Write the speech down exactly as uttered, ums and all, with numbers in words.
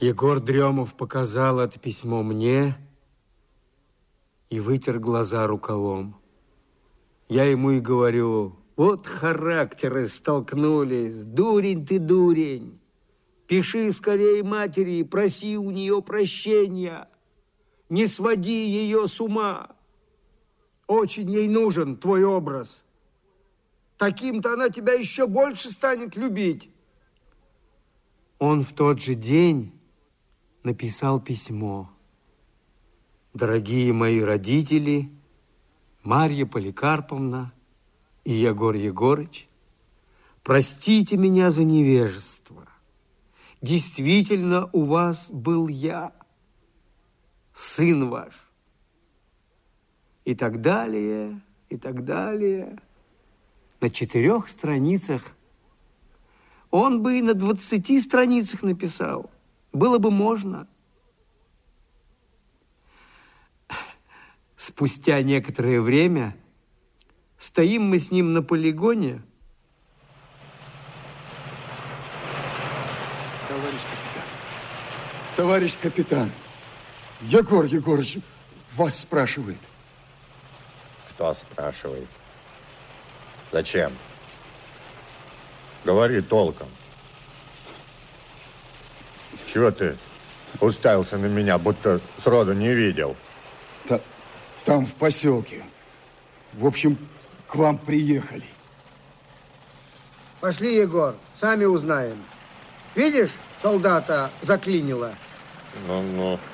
Егор Дремов показал это письмо мне и вытер глаза рукавом. Я ему и говорю: вот характеры столкнулись. Дурень ты, дурень. Пиши скорее матери и проси у нее прощения. Не своди ее с ума. Очень ей нужен твой образ. Таким-то она тебя еще больше станет любить. Он в тот же день написал письмо. Дорогие мои родители, Марья Поликарповна и Егор Егорыч, простите меня за невежество. Действительно, у вас был я, сын ваш. И так далее, и так далее. На четырех страницах. Он бы и на двадцати страницах написал. Было бы можно. Спустя некоторое время стоим мы с ним на полигоне. Товарищ капитан, товарищ капитан, Егор Егорыч вас спрашивает. Кто спрашивает? Зачем? Говори толком. Чего ты уставился на меня, будто сроду не видел? Та, там, в поселке. В общем, к вам приехали. Пошли, Егор, сами узнаем. Видишь, солдата заклинило. Ну-ну.